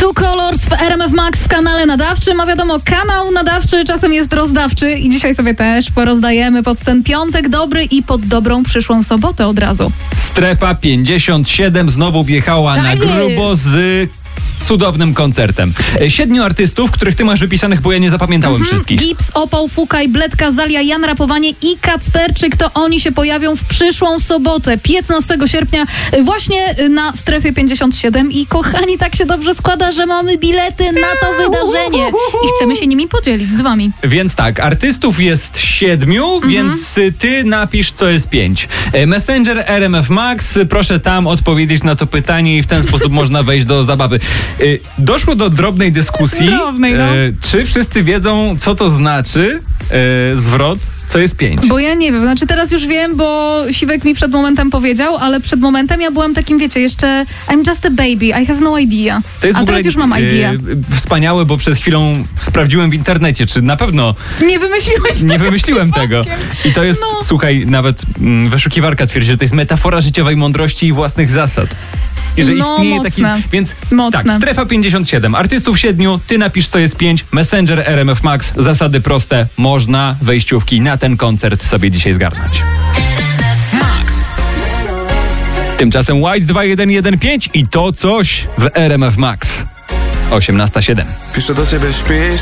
True Colors w RMF Max w kanale nadawczym, a wiadomo, kanał nadawczy czasem jest rozdawczy i dzisiaj sobie też porozdajemy pod ten piątek dobry i pod dobrą przyszłą sobotę od razu. Strefa 57 znowu wjechała Tak na grubo z cudownym koncertem. 7 artystów, których ty masz wypisanych, bo ja nie zapamiętałem wszystkich. Gips, Opał, Fukaj, Bledka, Zalia, Jan Rapowanie i Kacperczyk, to oni się pojawią w przyszłą sobotę, 15 sierpnia, właśnie na Strefie 57 i kochani, tak się dobrze składa, że mamy bilety na to wydarzenie i chcemy się nimi podzielić z wami. Więc tak, artystów jest 7, więc ty napisz, co jest 5. Messenger RMF Max, proszę tam odpowiedzieć na to pytanie i w ten sposób można wejść do zabawy. Doszło do drobnej dyskusji, czy wszyscy wiedzą, co to znaczy zwrot, co jest 5. Bo ja nie wiem, znaczy teraz już wiem, bo Siwek mi przed momentem powiedział, ale przed momentem ja byłam takim, wiecie, jeszcze I'm just a baby, I have no idea. To jest a teraz już mam idea. Wspaniałe, bo przed chwilą sprawdziłem w internecie, czy na pewno Nie wymyśliłem tego. I to jest, słuchaj, nawet wyszukiwarka twierdzi, że to jest metafora życiowej mądrości i własnych zasad. I że istnieje taki... Więc tak, Strefa 57, artystów 7, ty napisz, co jest 5, Messenger RMF Max, zasady proste, można wejściówki na ten koncert sobie dzisiaj zgarnąć. Tymczasem White 2115 i to coś w RMF Max. 18:07. Piszę do ciebie, śpisz.